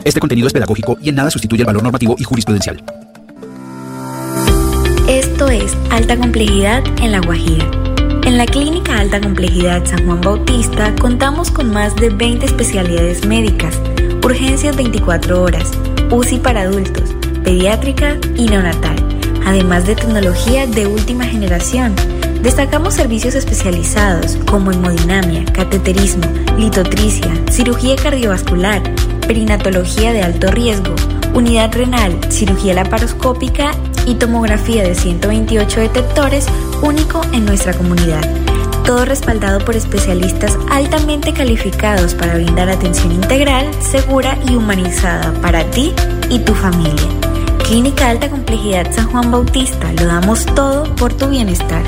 Este contenido es pedagógico y en nada sustituye el valor normativo y jurisprudencial. Esto es Alta Complejidad en La Guajira. En la Clínica Alta Complejidad San Juan Bautista contamos con más de 20 especialidades médicas, urgencias 24 horas, UCI para adultos, pediátrica y neonatal, además de tecnología de última generación. Destacamos servicios especializados como hemodinamia, cateterismo, litotricia, cirugía cardiovascular, perinatología de alto riesgo, unidad renal, cirugía laparoscópica y tomografía de 128 detectores, único en nuestra comunidad. Todo respaldado por especialistas altamente calificados para brindar atención integral, segura y humanizada para ti y tu familia. Clínica Alta Complejidad San Juan Bautista, lo damos todo por tu bienestar.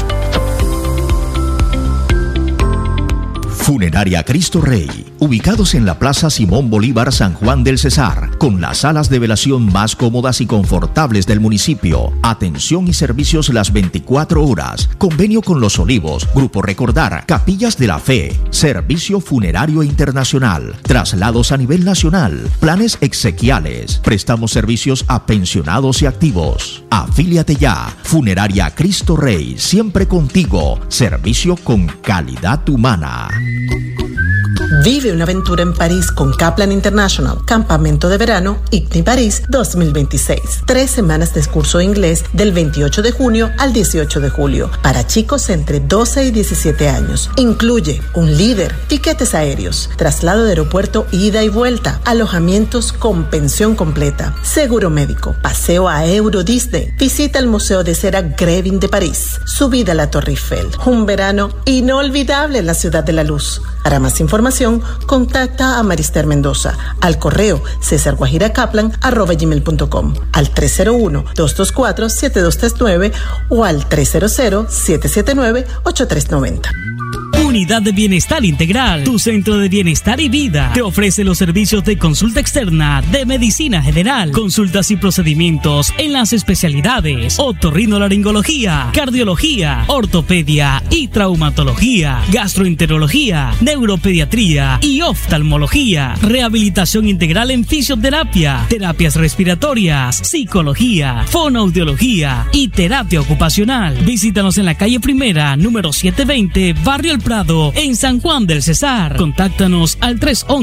Funeraria Cristo Rey, ubicados en la Plaza Simón Bolívar San Juan del Cesar, con las salas de velación más cómodas y confortables del municipio. Atención y servicios las 24 horas. Convenio con Los Olivos, Grupo Recordar, Capillas de la Fe, Servicio Funerario Internacional, traslados a nivel nacional, planes exequiales. Prestamos servicios a pensionados y activos. Afíliate ya. Funeraria Cristo Rey, siempre contigo. Servicio con calidad humana. Vive una aventura en París con Kaplan International, Campamento de Verano ICNI París 2026. 3 semanas de curso de inglés del 28 de junio al 18 de julio para chicos entre 12 y 17 años. Incluye un líder, tiquetes aéreos, traslado de aeropuerto ida y vuelta, alojamientos con pensión completa, seguro médico, paseo a Euro Disney, visita al Museo de Cera Grevin de París, subida a la Torre Eiffel. Un verano inolvidable en la Ciudad de la Luz. Para más información, contacta a Marister Mendoza al correo cesarguajiracaplan@gmail.com, al 301-224-7239 o al 300-779-8390. Unidad de Bienestar Integral, tu centro de bienestar y vida. Te ofrece los servicios de consulta externa, de medicina general, consultas y procedimientos en las especialidades otorrinolaringología, cardiología, ortopedia y traumatología, gastroenterología, neuropediatría y oftalmología, rehabilitación integral en fisioterapia, terapias respiratorias, psicología, fonoaudiología y terapia ocupacional. Visítanos en la calle Primera, número 720, Barrio El Prado, en San Juan del Cesar. Contáctanos al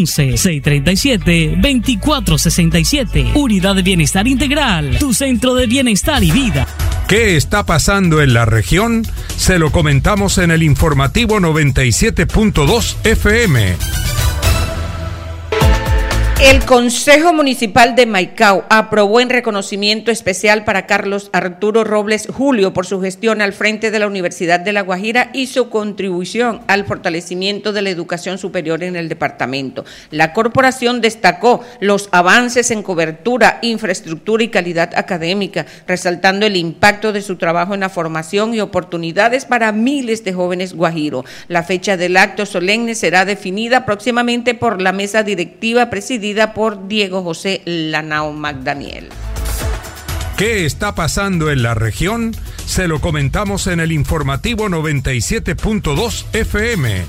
311-637-2467. Unidad de Bienestar Integral, tu centro de bienestar y vida. ¿Qué está pasando en la región? Se lo comentamos en el informativo 97.2 FM. El Consejo Municipal de Maicao aprobó en reconocimiento especial para Carlos Arturo Robles Julio por su gestión al frente de la Universidad de La Guajira y su contribución al fortalecimiento de la educación superior en el departamento. La corporación destacó los avances en cobertura, infraestructura y calidad académica, resaltando el impacto de su trabajo en la formación y oportunidades para miles de jóvenes guajiros. La fecha del acto solemne será definida próximamente por la mesa directiva presidida por Diego José Lanao Magdaniel. ¿Qué está pasando en la región? Se lo comentamos en el informativo 97.2 FM.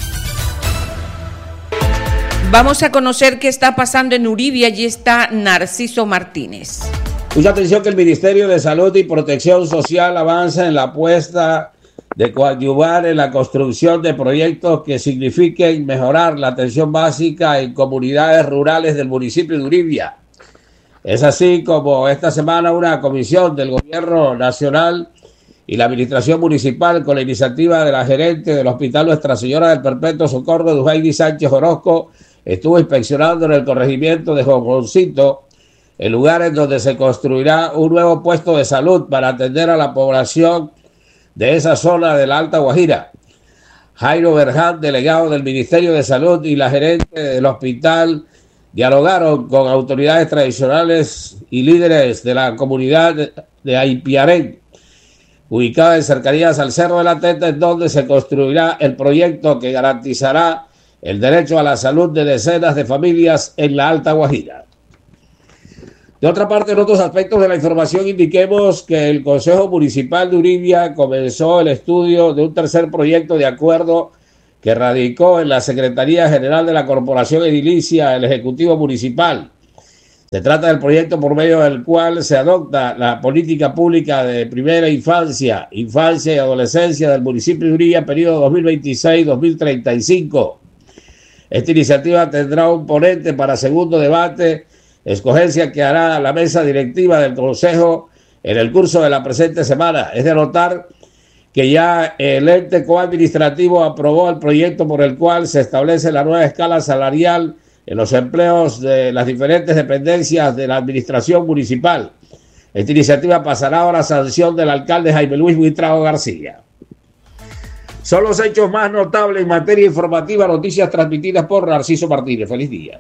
Vamos a conocer qué está pasando en Uribe. Allí está Narciso Martínez. Mucha atención que el Ministerio de Salud y Protección Social avanza en la apuesta de coadyuvar en la construcción de proyectos que signifiquen mejorar la atención básica en comunidades rurales del municipio de Uribia. Es así como esta semana una comisión del Gobierno Nacional y la Administración Municipal, con la iniciativa de la gerente del Hospital Nuestra Señora del Perpetuo Socorro, Dujaini Sánchez Orozco, estuvo inspeccionando en el corregimiento de Jonjoncito, el lugar en donde se construirá un nuevo puesto de salud para atender a la población de esa zona de la Alta Guajira. Jairo Berján, delegado del Ministerio de Salud, y la gerente del hospital dialogaron con autoridades tradicionales y líderes de la comunidad de Aipiarén, ubicada en cercanías al Cerro de la Teta, en donde se construirá el proyecto que garantizará el derecho a la salud de decenas de familias en la Alta Guajira. De otra parte, en otros aspectos de la información, indiquemos que el Consejo Municipal de Uribia comenzó el estudio de un tercer proyecto de acuerdo que radicó en la Secretaría General de la Corporación Edilicia, el Ejecutivo Municipal. Se trata del proyecto por medio del cual se adopta la política pública de primera infancia y adolescencia del municipio de Uría, periodo 2026-2035. Esta iniciativa tendrá un ponente para segundo debate, escogencia que hará la mesa directiva del Consejo en el curso de la presente semana. Es de notar que ya el ente coadministrativo aprobó el proyecto por el cual se establece la nueva escala salarial en los empleos de las diferentes dependencias de la administración municipal. Esta iniciativa pasará ahora a sanción del alcalde Jaime Luis Buitrago García. Son los hechos más notables en materia informativa, noticias transmitidas por Narciso Martínez. Feliz día.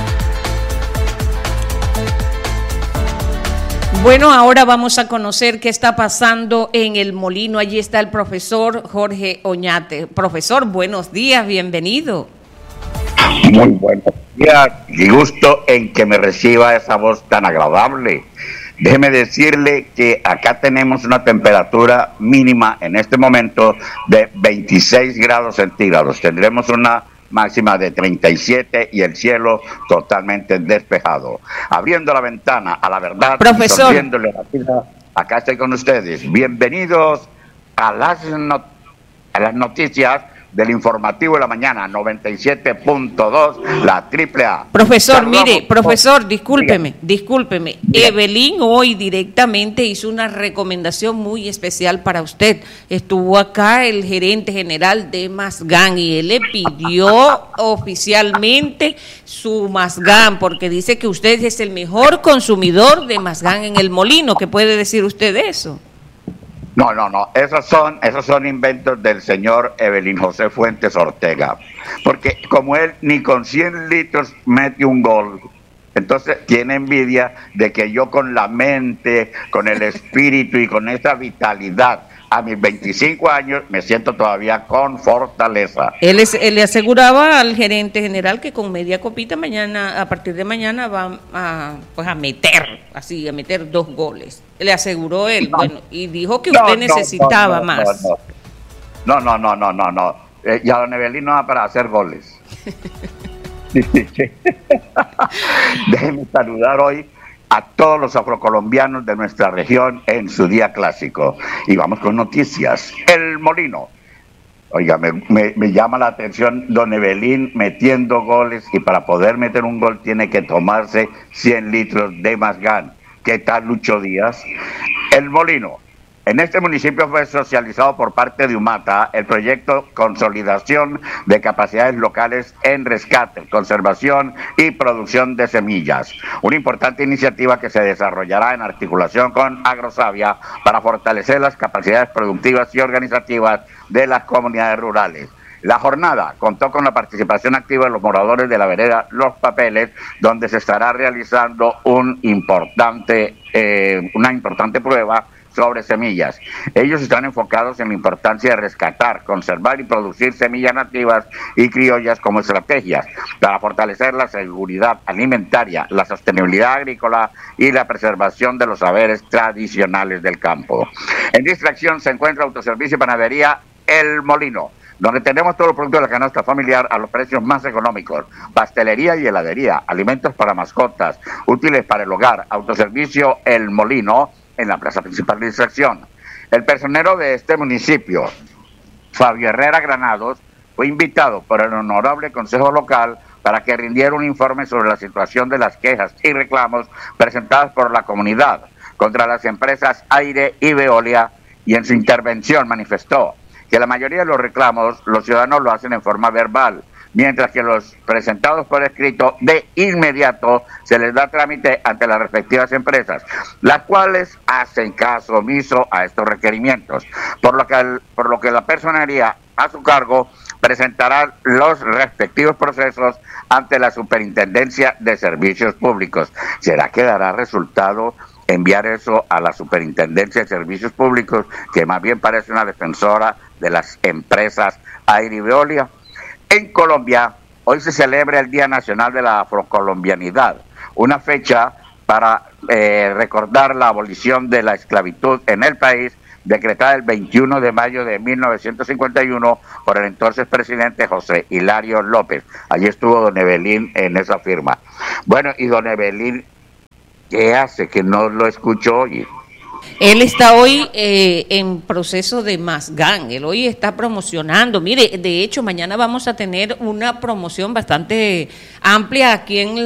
Bueno, ahora vamos a conocer qué está pasando en El Molino. Allí está el profesor Jorge Oñate. Profesor, buenos días, bienvenido. Muy buenos días y gusto en que me reciba esa voz tan agradable. Déjeme decirle que acá tenemos una temperatura mínima en este momento de 26 grados centígrados. Tendremos una máxima de 37 y el cielo totalmente despejado. Abriendo la ventana a la verdad, profesor, sonriéndole a la vida, acá estoy con ustedes. Bienvenidos a las noticias del informativo de la mañana, 97.2, la AAA. Profesor, mire, profesor, discúlpeme. Evelyn hoy directamente hizo una recomendación muy especial para usted. Estuvo acá el gerente general de Masgan y él le pidió oficialmente su Masgan, porque dice que usted es el mejor consumidor de Masgan en El Molino. ¿Qué puede decir usted de eso? No, esos son inventos del señor Evelyn José Fuentes Ortega, porque como él ni con 100 litros mete un gol, entonces tiene envidia de que yo con la mente, con el espíritu y con esa vitalidad, a mis 25 años me siento todavía con fortaleza. Él le aseguraba al gerente general que con media copita mañana, a partir de mañana va a meter 2 goles. Le aseguró él, bueno, y dijo que usted necesitaba más. No. Ya don Evelyn no va para hacer goles. Déjeme saludar hoy a todos los afrocolombianos de nuestra región en su día clásico. Y vamos con noticias. El Molino. Oiga, me llama la atención don Evelyn metiendo goles, y para poder meter un gol tiene que tomarse 100 litros de Masgan. ¿Qué tal, Lucho Díaz? El Molino. En este municipio fue socializado por parte de UMATA el proyecto Consolidación de Capacidades Locales en Rescate, Conservación y Producción de Semillas. Una importante iniciativa que se desarrollará en articulación con Agrosavia para fortalecer las capacidades productivas y organizativas de las comunidades rurales. La jornada contó con la participación activa de los moradores de la vereda Los Papeles, donde se estará realizando una importante prueba sobre semillas. Ellos están enfocados en la importancia de rescatar, conservar y producir semillas nativas y criollas como estrategias para fortalecer la seguridad alimentaria, la sostenibilidad agrícola y la preservación de los saberes tradicionales del campo. En distracción se encuentra Autoservicio y Panadería El Molino, donde tenemos todos los productos de la canasta familiar a los precios más económicos: pastelería y heladería, alimentos para mascotas, útiles para el hogar. Autoservicio El Molino, en la plaza principal de distracción. El personero de este municipio, Fabio Herrera Granados, fue invitado por el honorable Consejo Local para que rindiera un informe sobre la situación de las quejas y reclamos presentadas por la comunidad contra las empresas Aire y Veolia, y en su intervención manifestó que la mayoría de los reclamos los ciudadanos lo hacen en forma verbal, mientras que los presentados por escrito de inmediato se les da trámite ante las respectivas empresas, las cuales hacen caso omiso a estos requerimientos, por lo que la personería a su cargo presentará los respectivos procesos ante la Superintendencia de Servicios Públicos. ¿Será que dará resultado enviar eso a la Superintendencia de Servicios Públicos, que más bien parece una defensora de las empresas Aire y Veolia? En Colombia, hoy se celebra el Día Nacional de la Afrocolombianidad, una fecha para recordar la abolición de la esclavitud en el país, decretada el 21 de mayo de 1951 por el entonces presidente José Hilario López. Allí estuvo don Evelyn en esa firma. Bueno, y don Evelyn ¿Qué hace que no lo escucho hoy? Él está hoy en proceso de Masgán, él hoy está promocionando. Mire, de hecho, mañana vamos a tener una promoción bastante amplia aquí en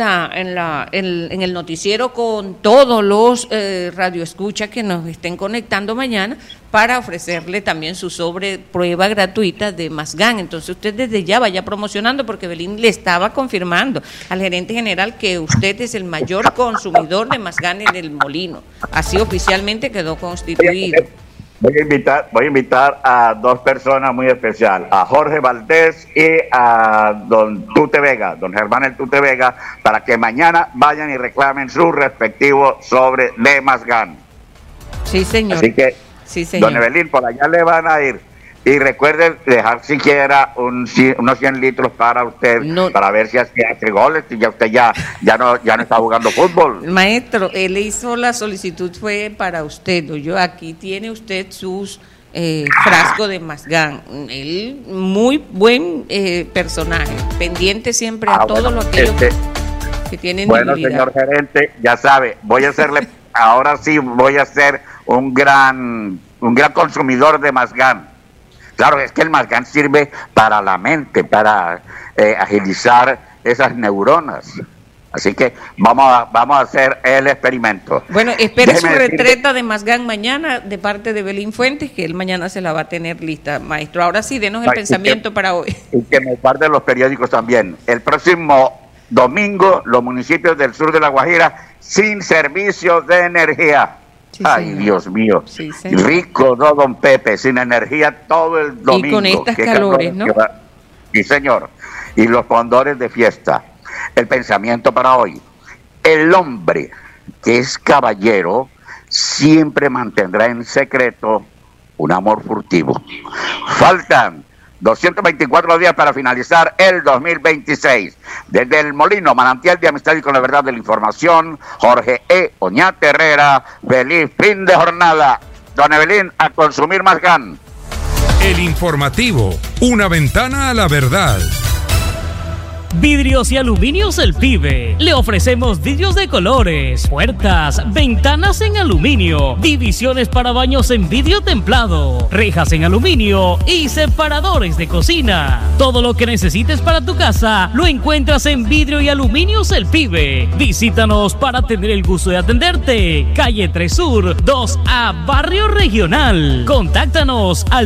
el noticiero con todos los radioescuchas que nos estén conectando mañana para ofrecerle también su prueba gratuita de Masgán. Entonces usted desde ya vaya promocionando, porque Belín le estaba confirmando al gerente general que usted es el mayor consumidor de Masgán en el Molino. Así oficialmente quedó constituido. Voy a invitar a dos personas muy especiales, a Jorge Valdés y a don Tute Vega, don Germán el Tute Vega, para que mañana vayan y reclamen su respectivo sobre de Masgán. Sí, señor. Así que, sí, señor. Don Evelyn, por allá le van a ir. Y recuerden dejar siquiera unos 100 litros para usted, para ver si hace goles, y ya usted ya no está jugando fútbol. Maestro, él hizo la solicitud, fue para usted. Yo aquí tiene usted sus frasco de Masgán. Él, muy buen personaje, pendiente siempre a todo lo aquello que tienen bueno, debilidad. Señor gerente, ya sabe, voy a hacerle, ahora sí voy a ser un gran consumidor de Masgán. Claro, es que el Masgán sirve para la mente, para agilizar esas neuronas. Así que vamos a hacer el experimento. Bueno, espere su retreta de Masgán mañana de parte de Belín Fuentes, que él mañana se la va a tener lista, maestro. Ahora sí, denos el pensamiento para hoy. Y que me guarde los periódicos también. El próximo domingo, los municipios del sur de La Guajira sin servicios de energía. Sí, ay, señor. Dios mío, sí, rico, ¿no, don Pepe? Sin energía todo el domingo. Y con estas calores, ¿no? Sí, señor. Y los condores de fiesta. El pensamiento para hoy. El hombre que es caballero siempre mantendrá en secreto un amor furtivo. Faltan 224 días para finalizar el 2026. Desde el Molino, manantial de amistad y con la verdad de la información, Jorge E. Oñate Herrera, feliz fin de jornada. Don Evelyn, a consumir Masgán. El informativo, una ventana a la verdad. Vidrios y Aluminios El Pibe. Le ofrecemos vidrios de colores, puertas, ventanas en aluminio, divisiones para baños en vidrio templado, rejas en aluminio y separadores de cocina. Todo lo que necesites para tu casa lo encuentras en Vidrio y Aluminios El Pibe. Visítanos para tener el gusto de atenderte. Calle 3 Sur, 2A, Barrio Regional. Contáctanos al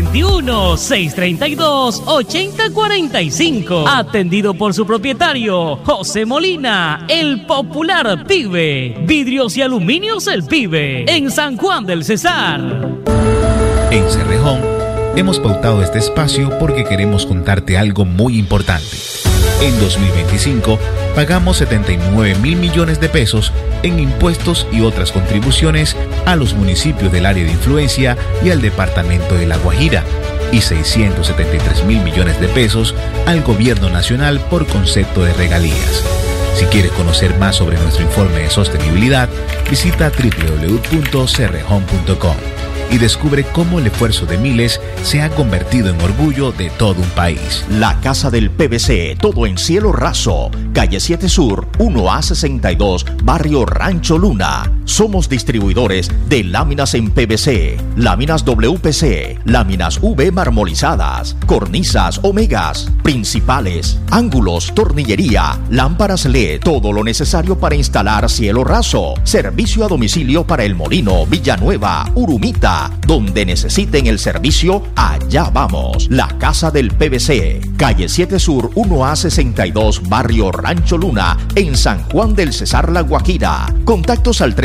321-632-8045. Atendido por su propietario, José Molina, el popular Pibe. Vidrios y Aluminios El Pibe, en San Juan del Cesar. En Cerrejón hemos pautado este espacio porque queremos contarte algo muy importante. En 2025 pagamos 79,000 millones de pesos en impuestos y otras contribuciones a los municipios del área de influencia y al departamento de La Guajira, y 673,000 millones de pesos al gobierno nacional por concepto de regalías. Si quieres conocer más sobre nuestro informe de sostenibilidad, visita www.cerrejón.com y descubre cómo el esfuerzo de miles se ha convertido en orgullo de todo un país. La Casa del PVC, todo en cielo raso, calle 7 Sur, 1A62, barrio Rancho Luna. Somos distribuidores de láminas en PVC, láminas WPC, láminas V marmolizadas, cornisas Omegas, principales, ángulos, tornillería, lámparas LED, todo lo necesario para instalar cielo raso. Servicio a domicilio para El Molino, Villanueva, Urumita. Donde necesiten el servicio, allá vamos. La Casa del PVC, calle 7 Sur, 1A62, barrio Rancho Luna, en San Juan del Cesar, La Guajira. Contactos al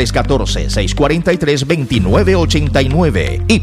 314-643-2989 y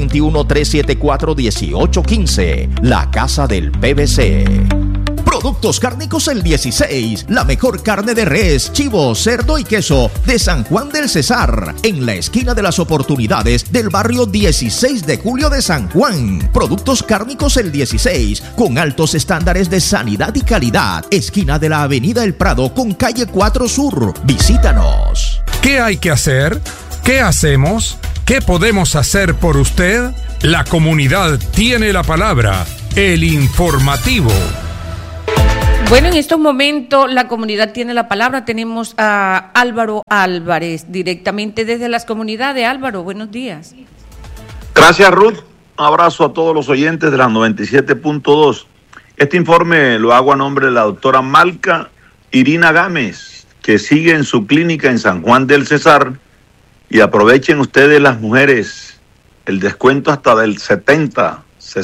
321-374-1815. La Casa del PVC. Productos Cárnicos El 16, la mejor carne de res, chivo, cerdo y queso de San Juan del Cesar, en la esquina de las oportunidades del barrio 16 de Julio de San Juan. Productos Cárnicos El 16, con altos estándares de sanidad y calidad, esquina de la avenida El Prado con calle 4 Sur. Visítanos. ¿Qué hay que hacer? ¿Qué hacemos? ¿Qué podemos hacer por usted? La comunidad tiene la palabra. El informativo. Bueno, en estos momentos la comunidad tiene la palabra. Tenemos a Álvaro Álvarez, directamente desde las comunidades. Álvaro, buenos días. Gracias, Ruth. Un abrazo a todos los oyentes de las 97.2. Este informe lo hago a nombre de la doctora Malca Irina Gámez, que sigue en su clínica en San Juan del Cesar. Y aprovechen ustedes, las mujeres, el descuento hasta del 60 y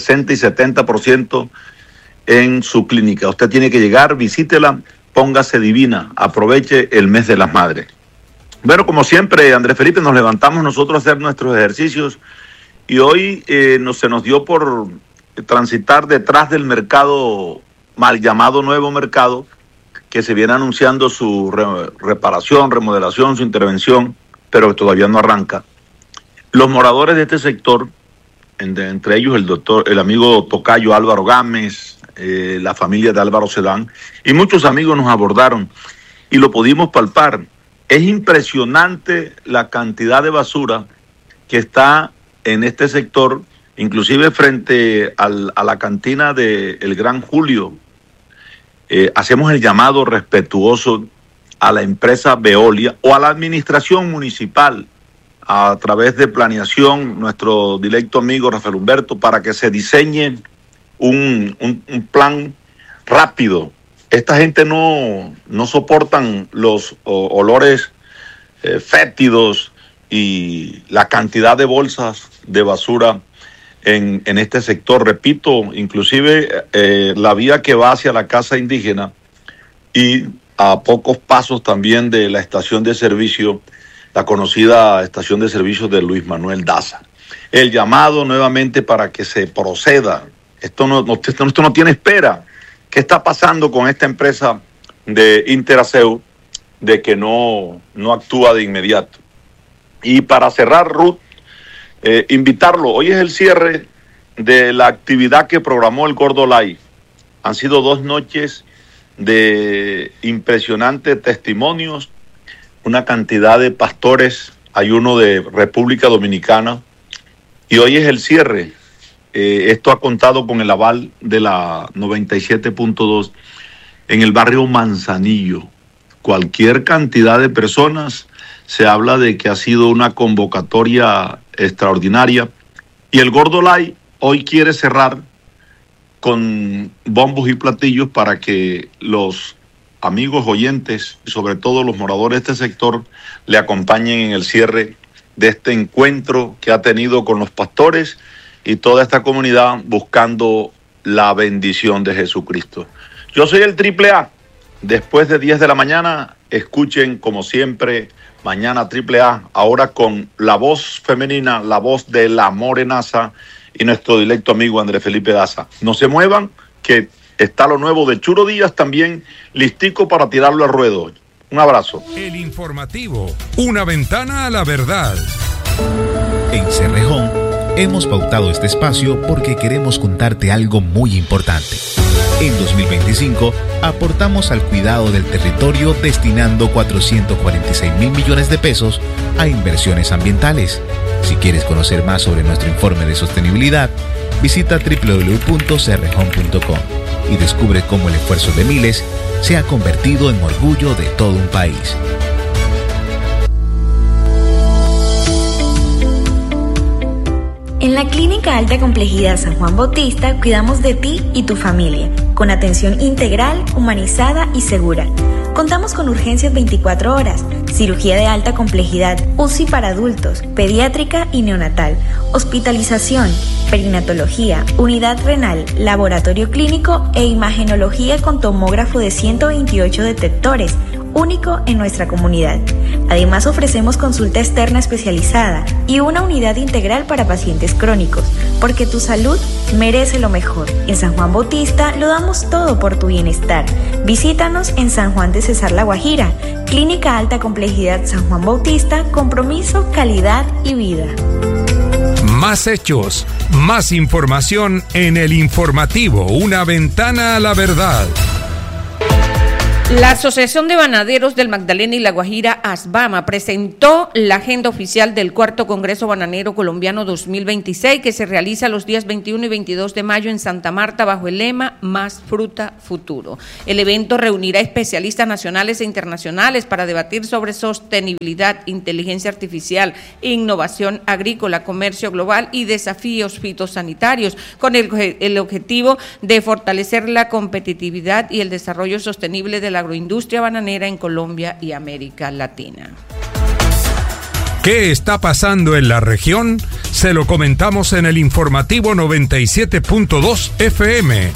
70% en su clínica. Usted tiene que llegar, visítela, póngase divina, aproveche el mes de las madres. Bueno, como siempre, Andrés Felipe, nos levantamos nosotros a hacer nuestros ejercicios y hoy se nos dio por transitar detrás del mercado, mal llamado Nuevo Mercado, que se viene anunciando su reparación, remodelación, su intervención, pero que todavía no arranca. Los moradores de este sector, entre ellos el amigo tocayo Álvaro Gámez, la familia de Álvaro Sedán, y muchos amigos nos abordaron y lo pudimos palpar. Es impresionante la cantidad de basura que está en este sector, inclusive frente a la cantina del Gran Julio. Hacemos el llamado respetuoso a la empresa Veolia o a la administración municipal a través de planeación, nuestro directo amigo Rafael Humberto, para que se diseñe un plan rápido. Esta gente no soportan los olores fétidos y la cantidad de bolsas de basura en este sector. Repito, inclusive la vía que va hacia la casa indígena y a pocos pasos también de la estación de servicio, la conocida estación de servicio de Luis Manuel Daza. El llamado nuevamente para que se proceda. Esto no tiene espera. ¿Qué está pasando con esta empresa de Interaseu de que no actúa de inmediato? Y para cerrar, Ruth, invitarlo. Hoy es el cierre de la actividad que programó el Gordo Live. Han sido 2 noches de impresionantes testimonios, una cantidad de pastores, hay uno de República Dominicana, y hoy es el cierre. Esto ha contado con el aval de la 97.2 en el barrio Manzanillo. Cualquier cantidad de personas, se habla de que ha sido una convocatoria extraordinaria, y el Gordo Live hoy quiere cerrar con bombos y platillos para que los amigos oyentes, y sobre todo los moradores de este sector, le acompañen en el cierre de este encuentro que ha tenido con los pastores y toda esta comunidad buscando la bendición de Jesucristo. Yo soy el Triple A. Después de 10 de la mañana, escuchen como siempre Mañana Triple A, ahora con la voz femenina, la voz de la Morenaza y nuestro directo amigo Andrés Felipe Daza. No se muevan, que está lo nuevo de Churo Díaz también, listico para tirarlo al ruedo. Un abrazo. El informativo, una ventana a la verdad. En Cerrejón hemos pautado este espacio porque queremos contarte algo muy importante. En 2025 aportamos al cuidado del territorio destinando 446.000 millones de pesos a inversiones ambientales. Si quieres conocer más sobre nuestro informe de sostenibilidad, visita www.cerrejón.com y descubre cómo el esfuerzo de miles se ha convertido en orgullo de todo un país. En la Clínica Alta Complejidad San Juan Bautista cuidamos de ti y tu familia, con atención integral, humanizada y segura. Contamos con urgencias 24 horas, cirugía de alta complejidad, UCI para adultos, pediátrica y neonatal, hospitalización, perinatología, unidad renal, laboratorio clínico e imagenología con tomógrafo de 128 detectores, único en nuestra comunidad. Además ofrecemos consulta externa especializada y una unidad integral para pacientes crónicos, porque tu salud merece lo mejor. En San Juan Bautista lo damos todo por tu bienestar. Visítanos en San Juan de Cesar La Guajira, Clínica Alta Complejidad San Juan Bautista, compromiso, calidad y vida. Más hechos, más información en el informativo, una ventana a la verdad. La Asociación de Bananeros del Magdalena y La Guajira, ASBAMA, presentó la agenda oficial del Cuarto Congreso Bananero Colombiano 2026, que se realiza los días 21 y 22 de mayo en Santa Marta bajo el lema Más Fruta Futuro. El evento reunirá especialistas nacionales e internacionales para debatir sobre sostenibilidad, inteligencia artificial, innovación agrícola, comercio global y desafíos fitosanitarios, con el objetivo de fortalecer la competitividad y el desarrollo sostenible de la agroindustria bananera en Colombia y América Latina. ¿Qué está pasando en la región? Se lo comentamos en el informativo 97.2 FM.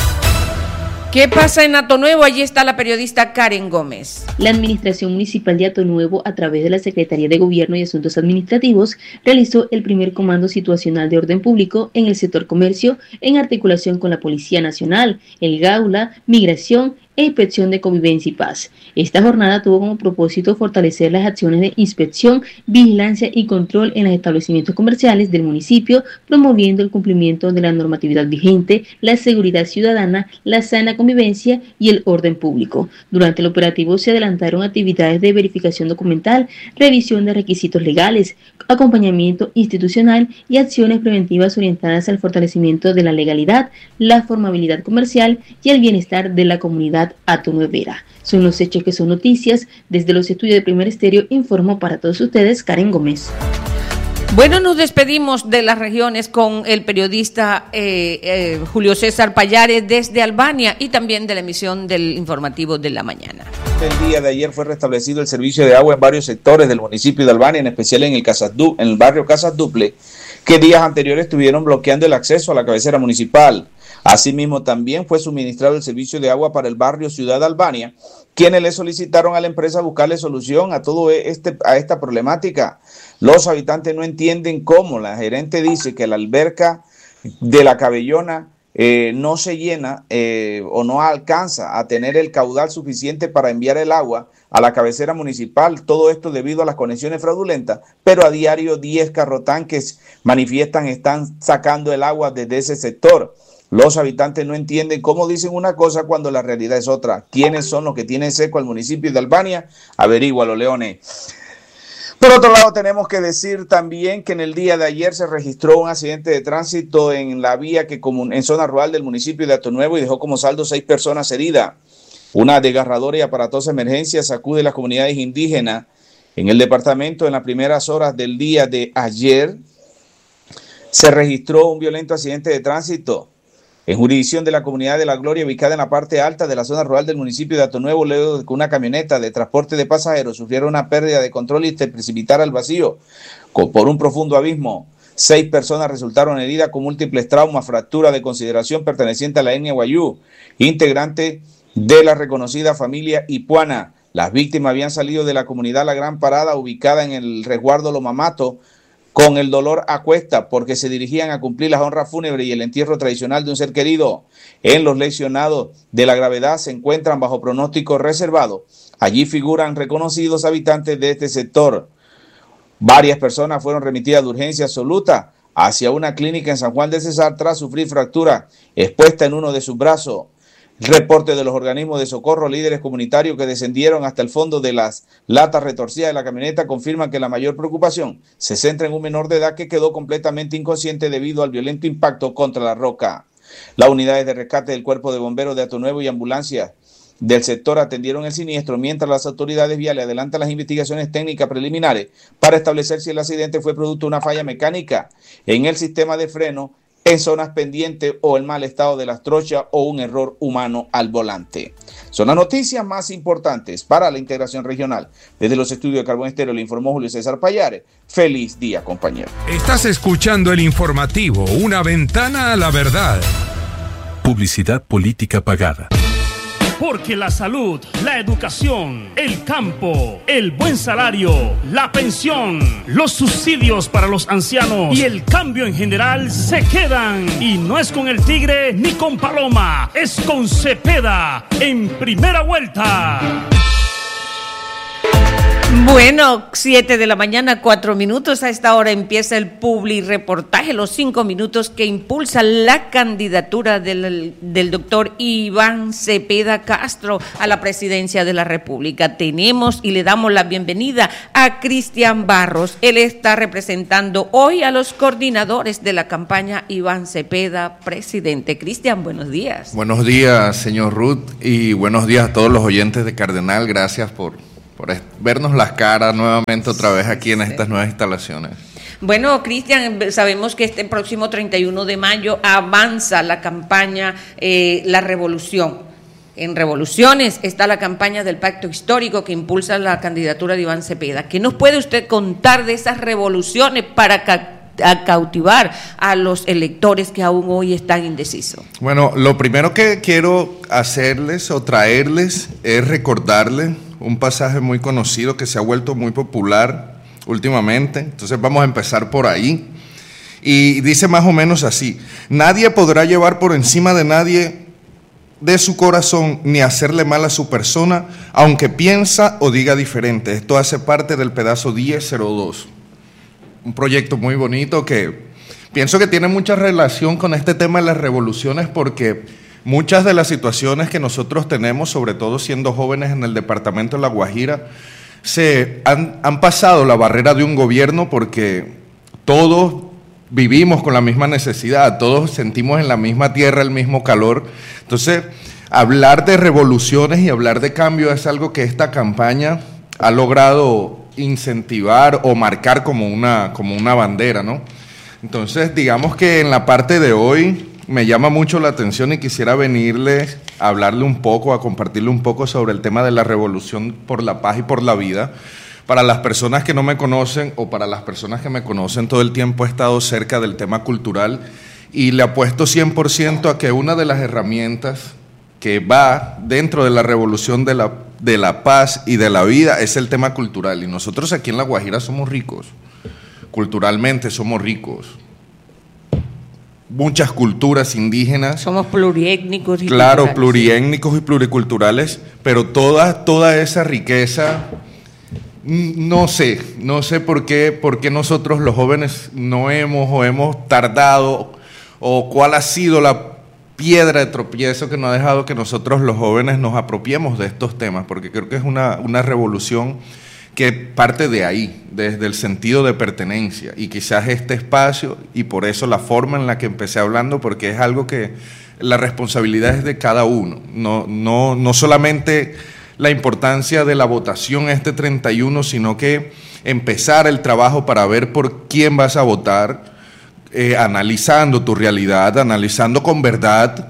¿Qué pasa en Hato Nuevo? Allí está la periodista Karen Gómez. La Administración Municipal de Hato Nuevo, a través de la Secretaría de Gobierno y Asuntos Administrativos, realizó el primer comando situacional de orden público en el sector comercio en articulación con la Policía Nacional, el Gaula, Migración e Inspección de Convivencia y Paz. Esta jornada tuvo como propósito fortalecer las acciones de inspección, vigilancia y control en los establecimientos comerciales del municipio, promoviendo el cumplimiento de la normatividad vigente, la seguridad ciudadana, la sana convivencia y el orden público. Durante el operativo se adelantaron actividades de verificación documental, revisión de requisitos legales, acompañamiento institucional y acciones preventivas orientadas al fortalecimiento de la legalidad, la formabilidad comercial y el bienestar de la comunidad atonuevera. Son los hechos que son noticias. Desde los estudios de Primer Estéreo informó para todos ustedes Karen Gómez. Bueno, nos despedimos de las regiones con el periodista Julio César Payares desde Albania y también de la emisión del informativo de la mañana. El día de ayer fue restablecido el servicio de agua en varios sectores del municipio de Albania, en especial en el barrio Casas Duple, que días anteriores estuvieron bloqueando el acceso a la cabecera municipal. Asimismo, también fue suministrado el servicio de agua para el barrio Ciudad Albania, quienes le solicitaron a la empresa buscarle solución a esta problemática. Los habitantes no entienden cómo la gerente dice que la alberca de la Cabellona no se llena o no alcanza a tener el caudal suficiente para enviar el agua a la cabecera municipal, todo esto debido a las conexiones fraudulentas, pero a diario 10 carrotanques manifiestan están sacando el agua desde ese sector. Los habitantes no entienden cómo dicen una cosa cuando la realidad es otra. ¿Quiénes son los que tienen seco al municipio de Albania? Averígualo, Leones. Por otro lado, tenemos que decir también que en el día de ayer se registró un accidente de tránsito en la vía en zona rural del municipio de Hato Nuevo y dejó como saldo 6 personas heridas. Una desgarradora y aparatosa emergencia sacude las comunidades indígenas en el departamento. En las primeras horas del día de ayer se registró un violento accidente de tránsito en jurisdicción de la Comunidad de la Gloria, ubicada en la parte alta de la zona rural del municipio de Hato Nuevo, luego de que una camioneta de transporte de pasajeros sufriera una pérdida de control y se precipitara al vacío por un profundo abismo. 6 personas resultaron heridas con múltiples traumas, fractura de consideración perteneciente a la etnia Wayuu, integrante de la reconocida familia Ipuana. Las víctimas habían salido de la comunidad La Gran Parada, ubicada en el resguardo Lomamato, con el dolor a cuesta porque se dirigían a cumplir las honras fúnebres y el entierro tradicional de un ser querido. En los lesionados de la gravedad se encuentran bajo pronóstico reservado. Allí figuran reconocidos habitantes de este sector. Varias personas fueron remitidas de urgencia absoluta hacia una clínica en San Juan del Cesar tras sufrir fractura expuesta en uno de sus brazos. Reporte de los organismos de socorro, líderes comunitarios que descendieron hasta el fondo de las latas retorcidas de la camioneta confirman que la mayor preocupación se centra en un menor de edad que quedó completamente inconsciente debido al violento impacto contra la roca. Las unidades de rescate del Cuerpo de Bomberos de Hato Nuevo y ambulancias del sector atendieron el siniestro, mientras las autoridades viales adelantan las investigaciones técnicas preliminares para establecer si el accidente fue producto de una falla mecánica en el sistema de freno en zonas pendientes o el mal estado de las trochas o un error humano al volante. Son las noticias más importantes para la integración regional. Desde los estudios de Carbón Estéreo le informó Julio César Payares. Feliz día, compañero. Estás escuchando el informativo, una ventana a la verdad. Publicidad política pagada. Porque la salud, la educación, el campo, el buen salario, la pensión, los subsidios para los ancianos y el cambio en general se quedan. Y no es con el Tigre ni con Paloma, es con Cepeda en primera vuelta. Bueno, 7 de la mañana, 4 minutos. A esta hora empieza el publireportaje, los 5 minutos que impulsa la candidatura del doctor Iván Cepeda Castro a la presidencia de la República. Tenemos y le damos la bienvenida a Cristian Barros. Él está representando hoy a los coordinadores de la campaña Iván Cepeda, presidente. Cristian, buenos días. Buenos días, señor Ruth, y buenos días a todos los oyentes de Cardenal. Gracias por vernos las caras nuevamente otra vez aquí en estas nuevas instalaciones. Bueno, Cristian, sabemos que este próximo 31 de mayo avanza la campaña La Revolución. En Revoluciones está la campaña del Pacto Histórico que impulsa la candidatura de Iván Cepeda. ¿Qué nos puede usted contar de esas revoluciones para cautivar a los electores que aún hoy están indecisos? Bueno, lo primero que quiero hacerles o traerles es recordarles un pasaje muy conocido que se ha vuelto muy popular últimamente. Entonces vamos a empezar por ahí. Y dice más o menos así: nadie podrá llevar por encima de nadie de su corazón ni hacerle mal a su persona, aunque piensa o diga diferente. Esto hace parte del pedazo 1002. Un proyecto muy bonito que pienso que tiene mucha relación con este tema de las revoluciones, porque muchas de las situaciones que nosotros tenemos, sobre todo siendo jóvenes en el departamento de La Guajira, han pasado la barrera de un gobierno, porque todos vivimos con la misma necesidad, todos sentimos en la misma tierra el mismo calor. Entonces, hablar de revoluciones y hablar de cambio es algo que esta campaña ha logrado incentivar o marcar como una bandera, ¿no? Entonces, digamos que en la parte de hoy me llama mucho la atención y quisiera venirles a hablarle un poco, a compartirle un poco sobre el tema de la revolución por la paz y por la vida. Para las personas que no me conocen o para las personas que me conocen, todo el tiempo he estado cerca del tema cultural y le apuesto 100% a que una de las herramientas que va dentro de la revolución de la paz y de la vida es el tema cultural. Y nosotros aquí en La Guajira somos ricos, culturalmente somos ricos. Muchas culturas indígenas. Somos pluriétnicos y claro, pluriétnicos y pluriculturales, pero toda esa riqueza, no sé por qué nosotros los jóvenes no hemos tardado, o cuál ha sido la piedra de tropiezo que nos ha dejado que nosotros los jóvenes nos apropiemos de estos temas, porque creo que es una revolución que parte de ahí, desde el sentido de pertenencia, y quizás este espacio, y por eso la forma en la que empecé hablando, porque es algo que la responsabilidad es de cada uno, no solamente la importancia de la votación este 31, sino que empezar el trabajo para ver por quién vas a votar, analizando tu realidad, analizando con verdad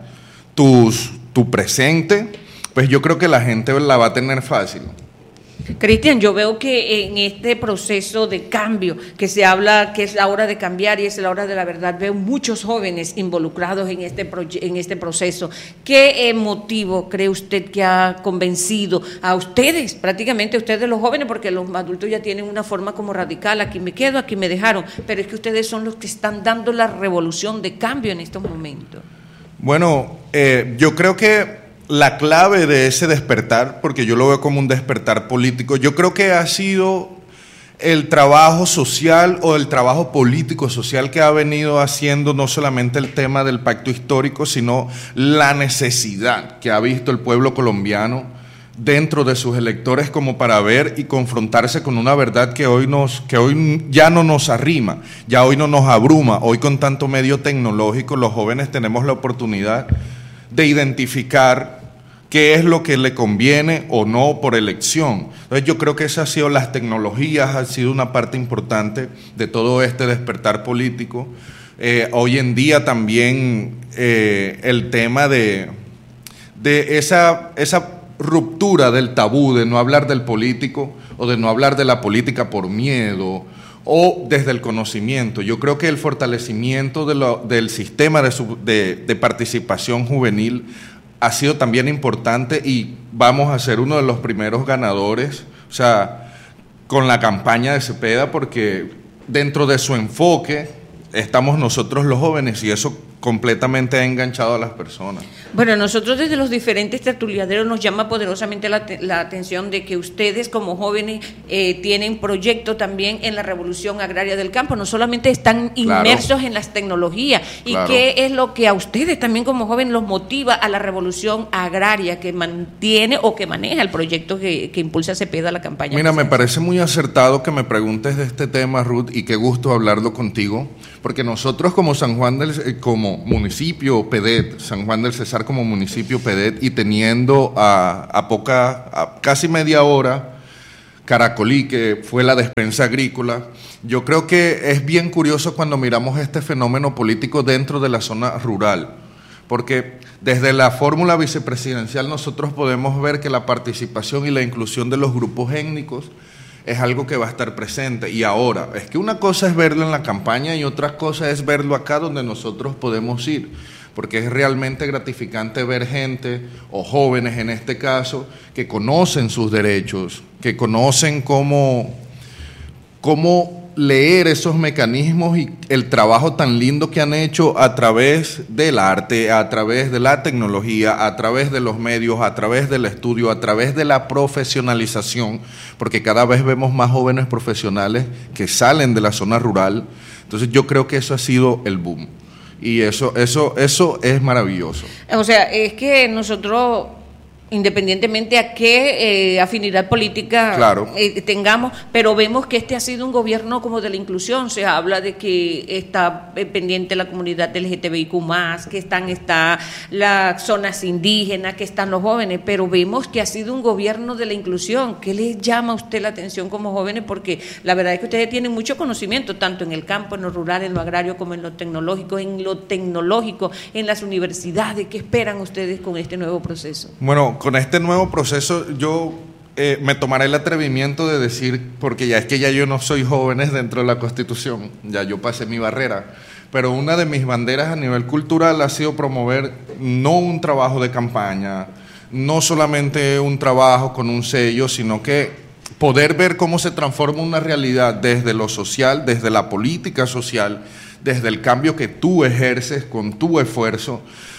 tu presente, pues yo creo que la gente la va a tener fácil. Cristian, yo veo que en este proceso de cambio que se habla que es la hora de cambiar y es la hora de la verdad, veo muchos jóvenes involucrados en este proceso. ¿Qué motivo cree usted que ha convencido a ustedes, prácticamente ustedes los jóvenes, porque los adultos ya tienen una forma como radical, aquí me quedo, aquí me dejaron, pero es que ustedes son los que están dando la revolución de cambio en estos momentos? Bueno, yo creo que la clave de ese despertar, porque yo lo veo como un despertar político, yo creo que ha sido el trabajo social o el trabajo político social que ha venido haciendo no solamente el tema del pacto histórico, sino la necesidad que ha visto el pueblo colombiano dentro de sus electores como para ver y confrontarse con una verdad que hoy ya no nos arrima, ya hoy no nos abruma. Hoy con tanto medio tecnológico los jóvenes tenemos la oportunidad de identificar qué es lo que le conviene o no por elección. Entonces yo creo que esas han sido las tecnologías, han sido una parte importante de todo este despertar político. Hoy en día también el tema de esa ruptura del tabú de no hablar del político o de no hablar de la política por miedo o desde el conocimiento. Yo creo que el fortalecimiento del sistema de participación juvenil ha sido también importante y vamos a ser uno de los primeros ganadores, o sea, con la campaña de Cepeda, porque dentro de su enfoque estamos nosotros los jóvenes y eso completamente ha enganchado a las personas. Bueno, nosotros desde los diferentes tertuliaderos nos llama poderosamente la atención de que ustedes como jóvenes tienen proyectos también en la revolución agraria del campo, no solamente están inmersos en las tecnologías. ¿Y qué es lo que a ustedes también como jóvenes los motiva a la revolución agraria que mantiene o que maneja el proyecto que impulsa Cepeda la campaña? Mira, me parece muy acertado que me preguntes de este tema, Ruth, y qué gusto hablarlo contigo, porque nosotros como como municipio PEDET, San Juan del Cesar como municipio PEDET, y teniendo a casi media hora Caracolí, que fue la despensa agrícola, yo creo que es bien curioso cuando miramos este fenómeno político dentro de la zona rural, porque desde la fórmula vicepresidencial nosotros podemos ver que la participación y la inclusión de los grupos étnicos es algo que va a estar presente. Y ahora, es que una cosa es verlo en la campaña y otra cosa es verlo acá donde nosotros podemos ir, porque es realmente gratificante ver gente, o jóvenes en este caso, que conocen sus derechos, que conocen cómo leer esos mecanismos y el trabajo tan lindo que han hecho a través del arte, a través de la tecnología, a través de los medios, a través del estudio, a través de la profesionalización, porque cada vez vemos más jóvenes profesionales que salen de la zona rural. Entonces yo creo que eso ha sido el boom y eso es maravilloso. O sea, es que nosotros, independientemente a qué afinidad política tengamos, pero vemos que este ha sido un gobierno como de la inclusión. Se habla de que está pendiente la comunidad LGTBIQ+, que está las zonas indígenas, que están los jóvenes, pero vemos que ha sido un gobierno de la inclusión. ¿Qué les llama a usted la atención como jóvenes? Porque la verdad es que ustedes tienen mucho conocimiento, tanto en el campo, en lo rural, en lo agrario, como en lo tecnológico, en las universidades. ¿Qué esperan ustedes con este nuevo proceso? Bueno, con este nuevo proceso yo me tomaré el atrevimiento de decir, porque ya yo no soy jóvenes dentro de la Constitución, ya yo pasé mi barrera, pero una de mis banderas a nivel cultural ha sido promover no un trabajo de campaña, no solamente un trabajo con un sello, sino que poder ver cómo se transforma una realidad desde lo social, desde la política social, desde el cambio que tú ejerces con tu esfuerzo,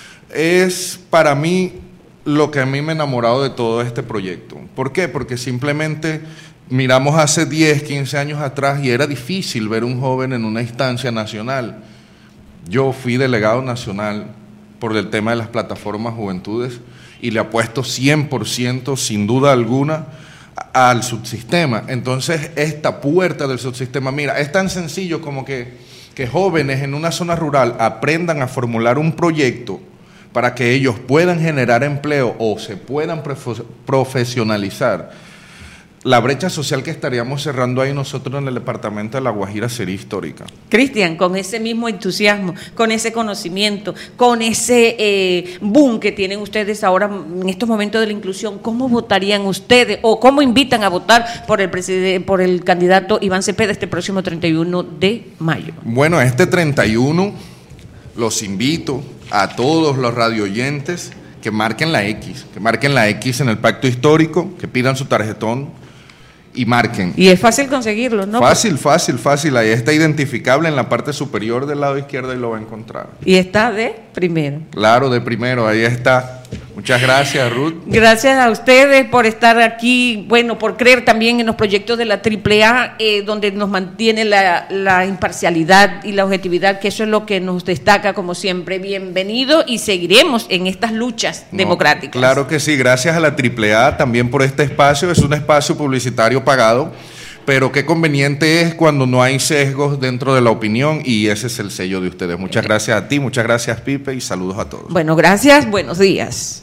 es para mí lo que a mí me ha enamorado de todo este proyecto. ¿Por qué? Porque simplemente miramos hace 10, 15 años atrás y era difícil ver un joven en una instancia nacional. Yo fui delegado nacional por el tema de las plataformas juventudes y le apuesto 100%, sin duda alguna, al subsistema. Entonces, esta puerta del subsistema, mira, es tan sencillo como que jóvenes en una zona rural aprendan a formular un proyecto para que ellos puedan generar empleo o se puedan profesionalizar. La brecha social que estaríamos cerrando ahí nosotros en el departamento de La Guajira sería histórica. Cristian, con ese mismo entusiasmo, con ese conocimiento, con ese boom que tienen ustedes ahora en estos momentos de la inclusión, ¿cómo votarían ustedes o cómo invitan a votar por el candidato Iván Cepeda este próximo 31 de mayo? Bueno, este 31 los invito a todos los radioyentes que marquen la X en el pacto histórico, que pidan su tarjetón y marquen. Y es fácil conseguirlo, ¿no? Fácil, ahí está identificable en la parte superior del lado izquierdo y lo va a encontrar. Y está de primero. Claro, de primero, ahí está. Muchas gracias, Ruth. Gracias a ustedes por estar aquí, bueno, por creer también en los proyectos de la AAA, donde nos mantiene la imparcialidad y la objetividad, que eso es lo que nos destaca como siempre. Bienvenido y seguiremos en estas luchas democráticas. Claro que sí, gracias a la AAA también por este espacio, es un espacio publicitario pagado, pero qué conveniente es cuando no hay sesgos dentro de la opinión y ese es el sello de ustedes. Muchas gracias a ti, muchas gracias Pipe y saludos a todos. Bueno, gracias, buenos días.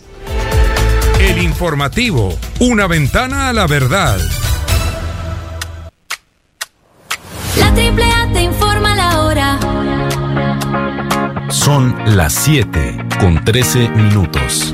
El informativo, una ventana a la verdad. La AAA te informa la hora. Son las 7:13.